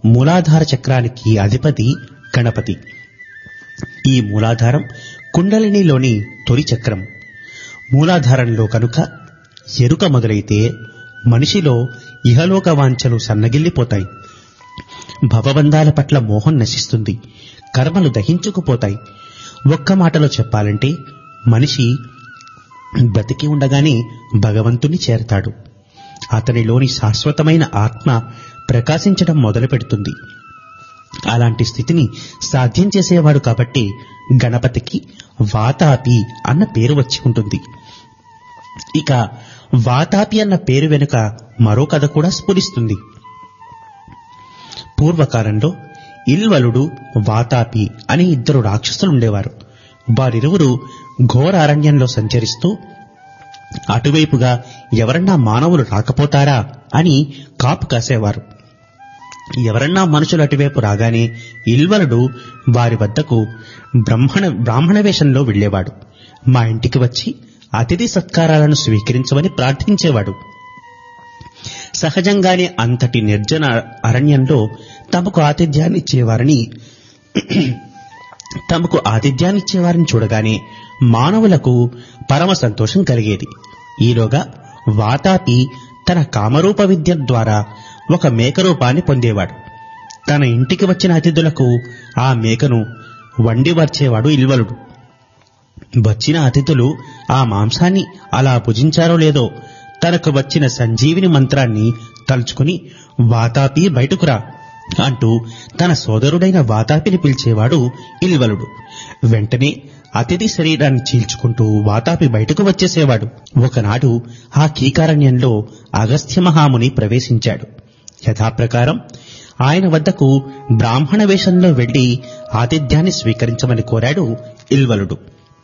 మూలాధార చక్రానికి అధిపతి గణపతి. ఈ మూలాధారం కుండలినిలోని తొలి చక్రం. మూలాధారంలో కనుక ఎరుక మొదలైతే మనిషిలో ఇహలోక వాంఛలు సన్నగిల్లిపోతాయి. భవబంధాల పట్ల మోహం నశిస్తుంది. కర్మలు దహించుకుపోతాయి. ఒక్క మాటలో చెప్పాలంటే మనిషి బ్రతికి ఉండగానే భగవంతుని చేరతాడు. అతనిలోని శాశ్వతమైన ఆత్మ ప్రకాశించడం మొదలు పెడుతుంది. అలాంటి స్థితిని సాధ్యం చేసేవాడు కాబట్టి గణపతికి వాతాపి అన్న పేరు వచ్చి ఉంటుంది. ఇక వాతాపి అన్న పేరు వెనుక మరో కథ కూడా స్ఫురిస్తుంది. పూర్వకాలంలో ఇల్వలుడు, వాతాపి అనే ఇద్దరు రాక్షసులుండేవారు. వారిరువురు ఘోర అరణ్యంలో సంచరిస్తూ అటువైపుగా ఎవరన్నా మానవులు రాకపోతారా అని కాపు కాసేవారు. ఎవరన్నా మనుషులు అటువైపు రాగానే ఇల్వలుడు వారి వద్దకు బ్రాహ్మణ వేషంలో వెళ్లేవాడు. మా ఇంటికి వచ్చి అతిథి సత్కారాలను స్వీకరించమని ప్రార్థించేవాడు. సహజంగానే అంతటి నిర్జన అరణ్యంలో తమకు ఆతిథ్యాన్నిచ్చేవారిని చూడగానే మానవులకు పరమ సంతోషం కలిగేది. ఈలోగా వాతాపి తన కామరూప విద్య ద్వారా ఒక మేక రూపాన్ని పొందేవాడు. తన ఇంటికి వచ్చిన అతిథులకు ఆ మేకను వండివర్చేవాడు ఇల్వలుడు. వచ్చిన అతిథులు ఆ మాంసాన్ని అలా భుజించారో లేదో తనకు వచ్చిన సంజీవిని మంత్రాన్ని తలుచుకుని వాతాపి బయటకురా అంటూ తన సోదరుడైన వాతాపిని పిలిచేవాడు ఇల్వలుడు. వెంటనే అతిథి శరీరాన్ని చీల్చుకుంటూ వాతాపి బయటకు వచ్చేసేవాడు. ఒకనాడు ఆ కీకారణ్యంలో అగస్త్య మహాముని ప్రవేశించాడు. యథాప్రకారం ఆయన వద్దకు బ్రాహ్మణ వేషంలో వెళ్లి ఆతిథ్యాన్ని స్వీకరించమని కోరాడు ఇల్వలుడు.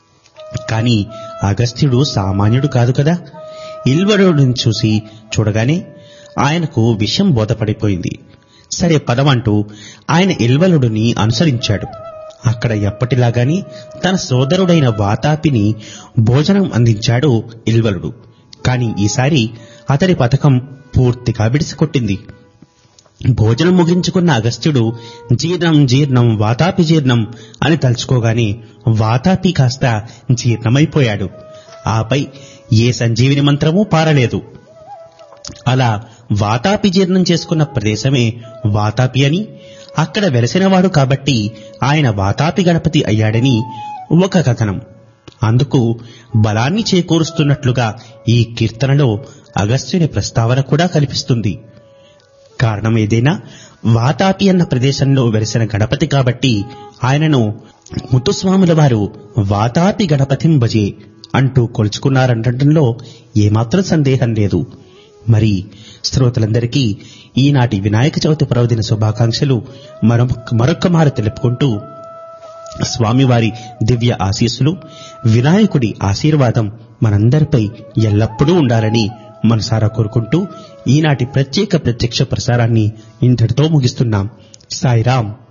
కాని అగస్త్యుడు సామాన్యుడు కాదు కదా. ఇల్వలుడిని చూడగానే ఆయనకు విషయం బోధపడిపోయింది. సరే పదమంటూ ఆయన ఇల్వలుడిని అనుసరించాడు. అక్కడ ఎప్పటిలాగాని తన సోదరుడైన వాతాపిని భోజనం అందించాడు ఇల్వలుడు. కాని ఈసారి అతడి పథకం పూర్తిగా బిడిసికొట్టింది. భోజనం ముగించుకున్న అగస్త్యుడు జీర్ణం వాతాపి జీర్ణం అని తలుచుకోగానే వాతాపి కాస్త జీర్ణమైపోయాడు. ఆపై ఏ సంజీవిని మంత్రమూ పారలేదు. అలా వాతాపి జీర్ణం చేసుకున్న ప్రదేశమే వాతాపి అని, అక్కడ వెలసినవాడు కాబట్టి ఆయన వాతాపి గణపతి అయ్యాడని ఒక కథనం. అందుకు బలాన్ని చేకూరుస్తున్నట్లుగా ఈ కీర్తనలో అగస్త్యుని ప్రస్తావన కూడా కనిపిస్తుంది. కారణం ఏదైనా వాతాపి అన్న ప్రదేశంలో వెలిసిన గణపతి కాబట్టి ఆయనను ముత్తుస్వాముల వారు వాతాపి గణపతిం భజే అంటూ కొలుచుకున్నారనడంలో ఏమాత్రం సందేహం లేదు. మరి శ్రోతలందరికీ ఈనాటి వినాయక చవితి పర్వదిన శుభాకాంక్షలు మరొక్క మారు తెలుపుకుంటూ స్వామివారి దివ్య ఆశీస్సులు, వినాయకుడి ఆశీర్వాదం మనందరిపై ఎల్లప్పుడూ ఉండాలని మనసారా కోరుకుంటూ ఈనాటి ప్రత్యక్ష ప్రసారాన్ని ఇంతటితో ముగిస్తున్నాం. సాయిరాం.